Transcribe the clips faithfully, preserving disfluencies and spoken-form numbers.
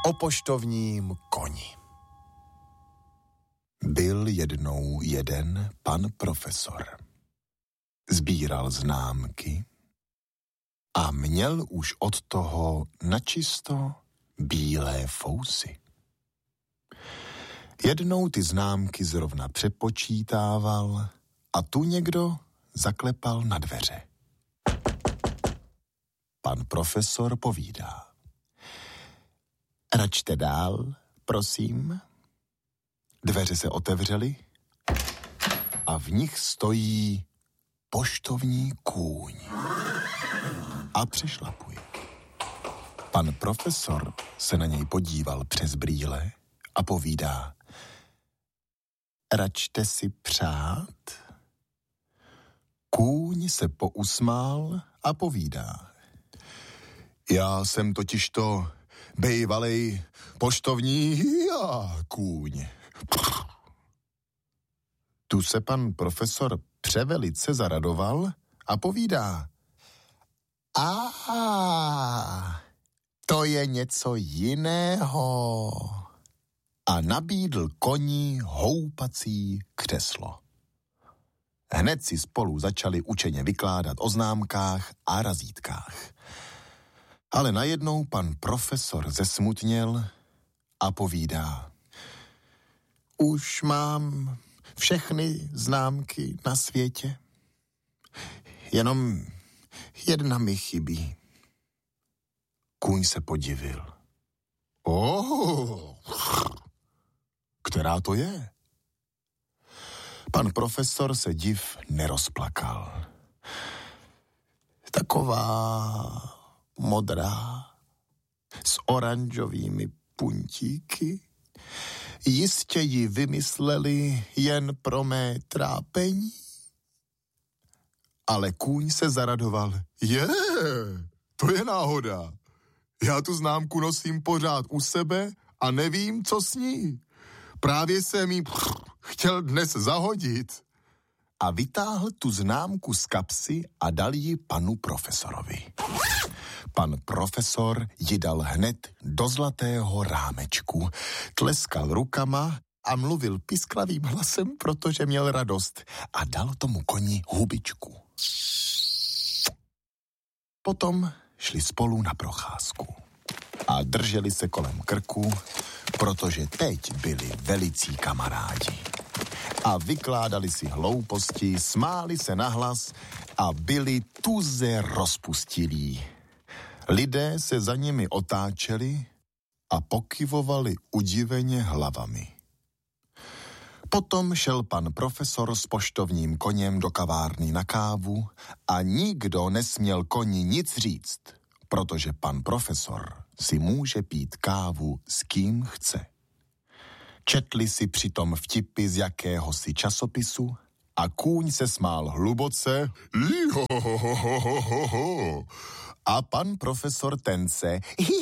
O poštovním koni. Byl jednou jeden pan profesor. Sbíral známky a měl už od toho načisto bílé fousy. Jednou ty známky zrovna přepočítával a tu někdo zaklepal na dveře. Pan profesor povídá. Račte dál, prosím. Dveře se otevřely a v nich stojí poštovní kůň. A přešlapuje. Pan profesor se na něj podíval přes brýle a povídá. Račte si přát? Kůň se pousmál a povídá. Já jsem totižto bejvalej poštovní já, kůň. Tu se pan profesor převelice zaradoval a povídá. A to je něco jiného. A nabídl koni houpací křeslo. Hned si spolu začali učeně vykládat o známkách a razítkách. Ale najednou pan profesor zesmutněl a povídá. Už mám všechny známky na světě. Jenom jedna mi chybí. Kůň se podivil. Oh, která to je? Pan profesor se div nerozplakal. Taková modrá, s oranžovými puntíky. Jistě ji vymysleli jen pro mé trápení. Ale kůň se zaradoval. Je, to je náhoda. Já tu známku nosím pořád u sebe a nevím, co s ní. Právě jsem ji chtěl dnes zahodit. A vytáhl tu známku z kapsy a dal ji panu profesorovi. Pan profesor ji dal hned do zlatého rámečku, tleskal rukama a mluvil pisklavým hlasem, protože měl radost a dal tomu koni hubičku. Potom šli spolu na procházku a drželi se kolem krku, protože teď byli velicí kamarádi. A vykládali si hlouposti, smáli se nahlas a byli tuze rozpustilí. Lidé se za nimi otáčeli a pokyvovali udiveně hlavami. Potom šel pan profesor s poštovním koněm do kavárny na kávu a nikdo nesměl koni nic říct, protože pan profesor si může pít kávu s kým chce. Četli si přitom vtipy z jakéhosi časopisu a kůň se smál hluboce a pan profesor tence.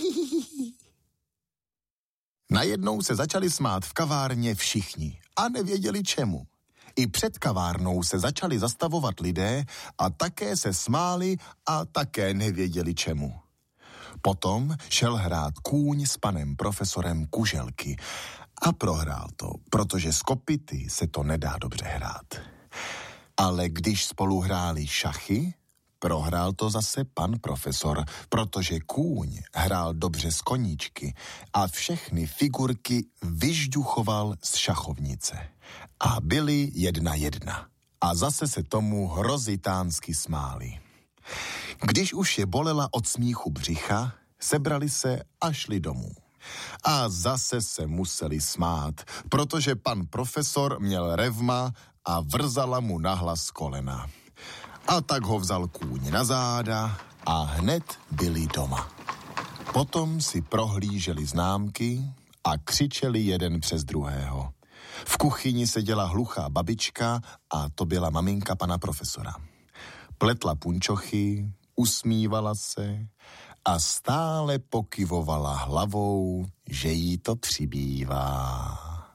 Najednou se začali smát v kavárně všichni a nevěděli čemu. I před kavárnou se začali zastavovat lidé a také se smáli a také nevěděli čemu. Potom šel hrát kůň s panem profesorem kuželky a prohrál to, protože z kopyty se to nedá dobře hrát. Ale když spolu hráli šachy, prohrál to zase pan profesor, protože kůň hrál dobře z koníčky a všechny figurky vyžduchoval z šachovnice. A byli jedna jedna. A zase se tomu hrozitánsky smáli. Když už je bolela od smíchu břicha, sebrali se a šli domů. A zase se museli smát, protože pan profesor měl revma a vrzala mu nahlas kolena. A tak ho vzal kůň na záda a hned byli doma. Potom si prohlíželi známky a křičeli jeden přes druhého. V kuchyni seděla hluchá babička a to byla maminka pana profesora. Pletla punčochy, usmívala se a stále pokyvovala hlavou, že jí to přibývá.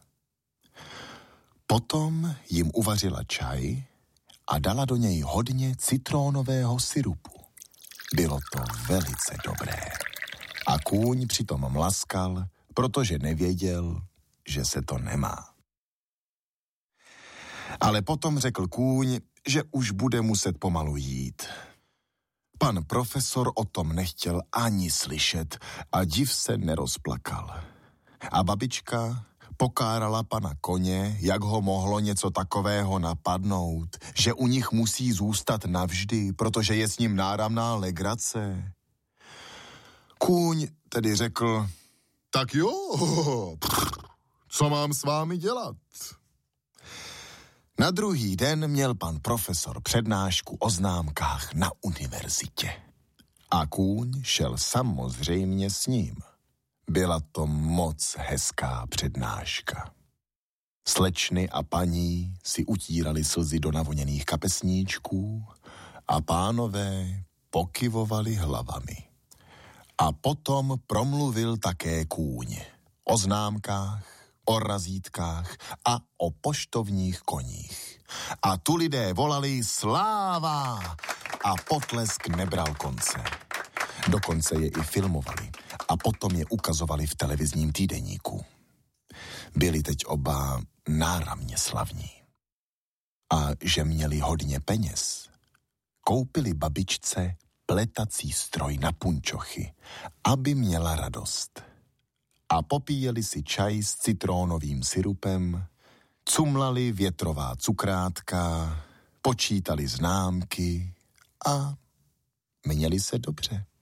Potom jim uvařila čaj a dala do něj hodně citronového syrupu. Bylo to velice dobré. A kůň přitom mlaskal, protože nevěděl, že se to nemá. Ale potom řekl kůň, že už bude muset pomalu jít. Pan profesor o tom nechtěl ani slyšet a div se nerozplakal. A babička pokárala pana koně, jak ho mohlo něco takového napadnout, že u nich musí zůstat navždy, protože je s ním náramná legrace. Kůň tedy řekl, tak jo, co mám s vámi dělat? Na druhý den měl pan profesor přednášku o známkách na univerzitě. A kůň šel samozřejmě s ním. Byla to moc hezká přednáška. Slečny a paní si utírali slzy do navoněných kapesníčků a pánové pokyvovali hlavami. A potom promluvil také kůň o známkách, o razítkách a o poštovních koních. A tu lidé volali sláva a potlesk nebral konce. Dokonce je i filmovali a potom je ukazovali v televizním týdeníku. Byli teď oba náramně slavní. A že měli hodně peněz, koupili babičce pletací stroj na punčochy, aby měla radost. A popíjeli si čaj s citrónovým sirupem, cumlali větrová cukrátka, počítali známky a měli se dobře.